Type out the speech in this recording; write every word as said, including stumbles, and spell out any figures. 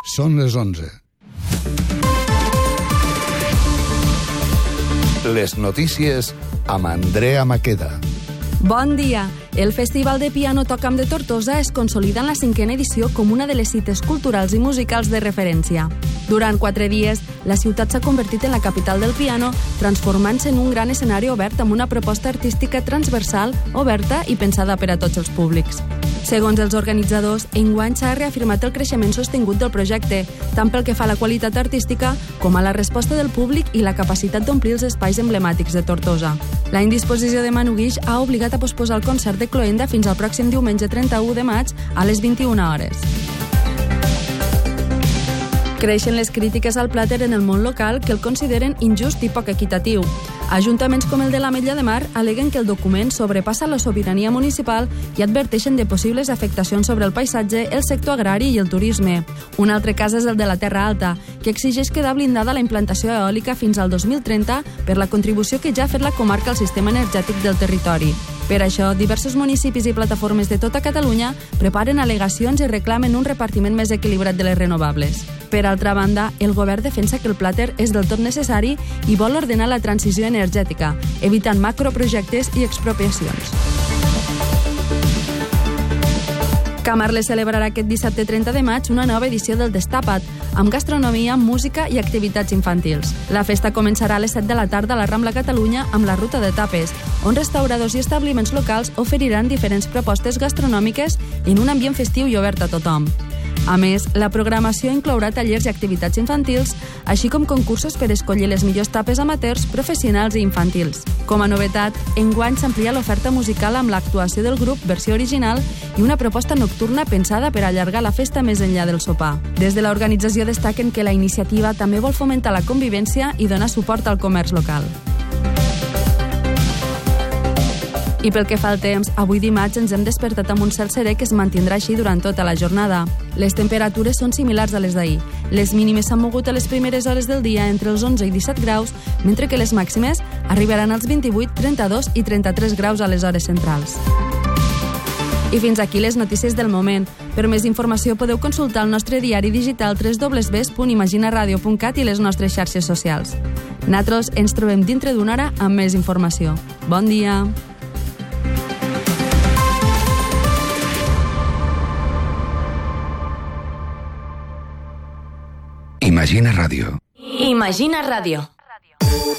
Són les onze. Les notícies amb Andrea Maqueda. Bon dia. El Festival de Piano Toca'm de Tortosa es consolida en la cinquena edició com una de les cites culturals i musicals de referència. Durant quatre dies, la ciutat s'ha convertit en la capital del piano, transformant-se en un gran escenari obert amb una proposta artística transversal, oberta i pensada per a tots els públics. Segons els organitzadors, enguany s'ha reafirmat el creixement sostingut del projecte, tant pel que fa a la qualitat artística com a la resposta del públic i la capacitat d'omplir els espais emblemàtics de Tortosa. La indisposició de Manu Guix ha obligat a posposar el concert de Cloenda fins al pròxim diumenge trenta-u de maig a les vint-i-una hores. Creixen les crítiques al plàter en el món local que el consideren injust i poc equitatiu. Ajuntaments com el de l'Ametlla de Mar aleguen que el document sobrepassa la sobirania municipal i adverteixen de possibles afectacions sobre el paisatge, el sector agrari i el turisme. Un altre cas és el de la Terra Alta, que exigeix quedar blindada la implantació eòlica fins al dos mil trenta per la contribució que ja ha fet la comarca al sistema energètic del territori. Per això, diversos municipis i plataformes de tota Catalunya preparen al·legacions i reclamen un repartiment més equilibrat de les renovables. Per altra banda, el govern defensa que el plàter és del tot necessari i vol ordenar la transició energètica, evitant macroprojectes i expropiacions. Camarles celebrarà aquest dissabte trenta de maig una nova edició del Destapat, amb gastronomia, música i activitats infantils. La festa començarà a les set de la tarda a la Rambla Catalunya amb la ruta de tapes, on restauradors i establiments locals oferiran diferents propostes gastronòmiques en un ambient festiu i obert a tothom. A més, la programació inclourà tallers i activitats infantils, així com concursos per escollir les millors tapes amateurs, professionals i infantils. Com a novetat, enguany s'amplia l'oferta musical amb l'actuació del grup versió original i una proposta nocturna pensada per allargar la festa més enllà del sopar. Des de l'organització destaquen que la iniciativa també vol fomentar la convivència i donar suport al comerç local. I pel que fa al temps, avui dimarts ens hem despertat amb un cel serè que es mantindrà així durant tota la jornada. Les temperatures són similars a les d'ahir. Les mínimes s'han mogut a les primeres hores del dia entre els onze i disset graus, mentre que les màximes arribaran als vint-i-vuit, trenta-dos i trenta-tres graus a les hores centrals. I fins aquí les notícies del moment. Per més informació podeu consultar el nostre diari digital w w w punt imaginaradio punt cat i les nostres xarxes socials. Nosaltres ens trobem dintre d'una hora amb més informació. Bon dia! Imagina Ràdio. Imagina Ràdio.